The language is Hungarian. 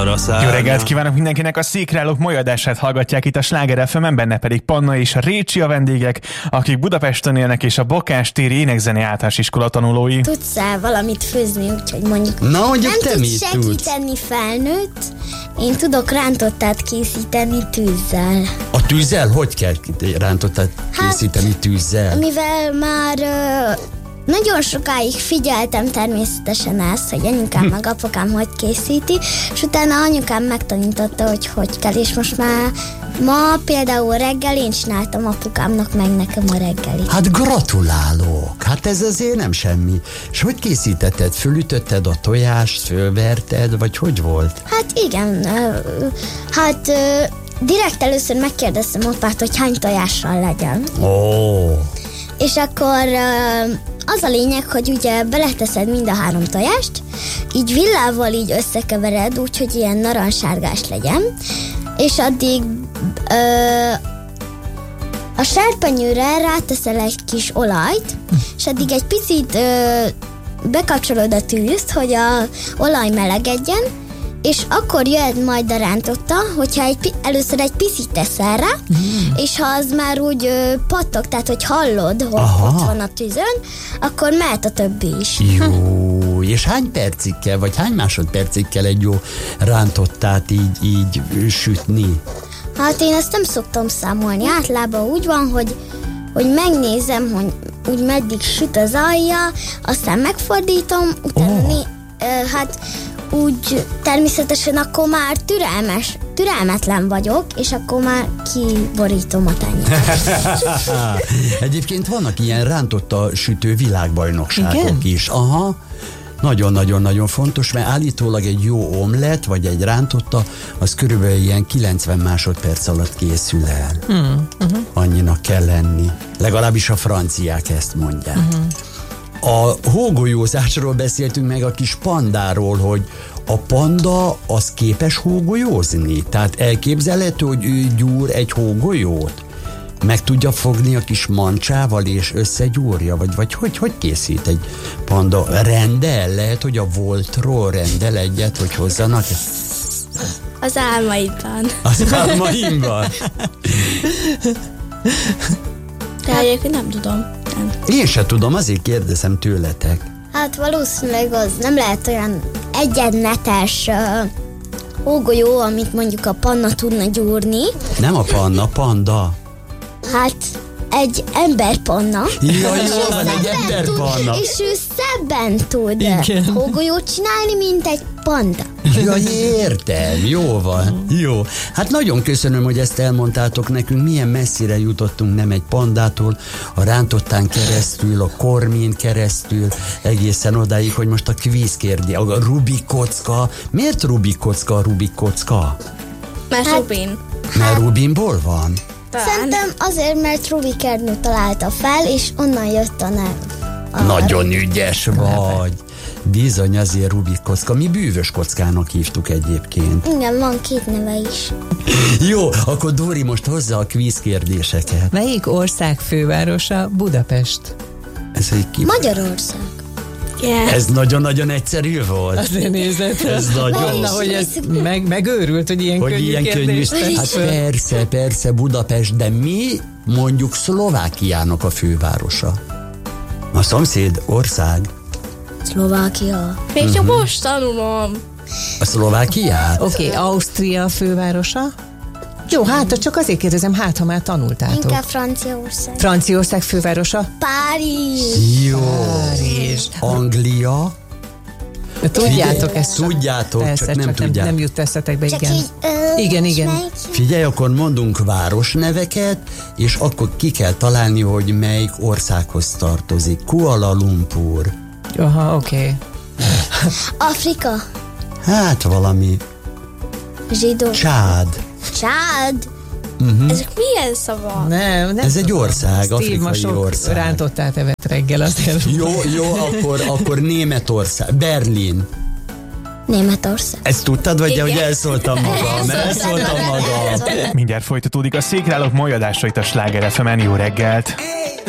arra szállna. Jó reggelt kívánok mindenkinek, a Székrálók mai adását hallgatják itt a Sláger FM-en, benne pedig Panna és a Récsi a vendégek, akik Budapesten élnek, és a Bakás téri énekzeni általános iskola tanulói. Tudsz-e valamit főzni, úgyhogy mondjuk nem tudsz segíteni felnőtt, én tudok rántottát készíteni tűzzel. A tűzzel? Hogy kell rántottát készíteni tűzzel? Mivel már nagyon sokáig figyeltem természetesen ezt, hogy anyukám meg apukám hogy készíti, és utána anyukám megtanította, hogy kell, és most már ma például reggel én csináltam apukámnak meg nekem a reggelit. Hát gratulálok! Hát ez azért nem semmi. És hogy készítetted? Fölütötted a tojást, fölverted, vagy hogy volt? Hát igen, direkt először megkérdeztem apát, hogy hány tojással legyen. És akkor az a lényeg, hogy ugye beleteszed mind a 3 tojást, így villával így összekevered, úgyhogy ilyen narancssárgás legyen, és addig a serpenyőre ráteszel egy kis olajt, és addig egy picit bekapcsolod a tűzt, hogy a olaj melegedjen, és akkor jöhet majd a rántotta, hogyha először egy picit teszel rá, és ha az már úgy pattog, tehát hogy hallod, hogy ott van a tűzön, akkor mehet a többi is. Jó, és hány percig kell, vagy hány másodpercig kell egy jó rántottát így sütni? Hát én ezt nem szoktam számolni, általában úgy van, hogy megnézem, hogy úgy meddig süt az alja, aztán megfordítom, utána úgy természetesen akkor már türelmetlen vagyok, és akkor már kiborítom a tenyeret. Egyébként vannak ilyen rántotta sütő világbajnokságok is. Aha. Nagyon-nagyon-nagyon fontos, mert állítólag egy jó omlett, vagy egy rántotta, az körülbelül ilyen 90 másodperc alatt készül el. Annyinak kell lenni. Legalábbis a franciák ezt mondják. A hógolyózásról beszéltünk meg, a kis pandáról, hogy a panda az képes hógolyózni? Tehát elképzelhető, hogy ő gyúr egy hógolyót? Meg tudja fogni a kis mancsával és összegyúrja? Vagy hogy készít egy panda? Rendel? Lehet, hogy a Voltról rendel egyet, hogy hozzanak? Az álmaidban. Az álmaimban? De egyébként nem tudom. Én se tudom, azért kérdezem tőletek. Hát valószínűleg az nem lehet olyan egyenletes hógolyó, amit mondjuk a panna tudna gyúrni. Nem a panna, panda. Hát egy emberpanna. Jaj, jó van, egy emberpanna. És ő szebben tud hógolyót csinálni, mint egy panda. Jaj, értem, jó van. Jó. Hát nagyon köszönöm, hogy ezt elmondtátok nekünk, milyen messzire jutottunk nem egy pandától, a rántottán keresztül, a kormén keresztül, egészen odáig, hogy most a kvíz kérdi, a Rubik kocka. Miért Rubik kocka a Rubik kocka? Mert Rubin. Mert Rubinból van? Szerintem azért, mert Rubik Ernő találta fel, és onnan jött a nev. Nagyon ügyes vagy. Bizony, azért Rubik kocka. Mi bűvös kockának hívtuk egyébként. Igen, van 2 neve is. Jó, akkor Dóri most hozza a kvíz kérdéseket. Melyik ország fővárosa Budapest? Ez Magyarország. Yeah. Ez nagyon-nagyon egyszerű volt. Azért nézed. Ez nagyon. Hogy ez megőrült, hogy ilyen könnyű kérdés. Hát persze, Budapest, de mi mondjuk Szlovákiának a fővárosa? A szomszéd ország. Szlovákia. Még csak most tanulom. A Szlovákiát? Oké, Ausztria a fővárosa? Jó, hát csak azért kérdezem, ha már tanultátok. Inkább Franciaország. Franciaország fővárosa? Párizs. Jó. Párizs. Anglia. Tudjátok ezt? Tudjátok, persze, csak nem tudjátok. Nem jut eszetekbe, csak igen. Igen. Figyelj, akkor mondunk városneveket, és akkor ki kell találni, hogy melyik országhoz tartozik. Kuala Lumpur. Aha, oké. Afrika. Hát valami. Zsidó. Csád. Ezek milyen szavak? Nem. Ez egy ország, afrikai ország. Rántottát evett reggel azért. Jó, akkor Németország. Berlin. Németország. Ezt tudtad, vagy hogy elszóltam magam? Elszóltam magam. Mindjárt folytatódik a Székrálók mai adásra itt a Sláger FM-en. Jó reggelt!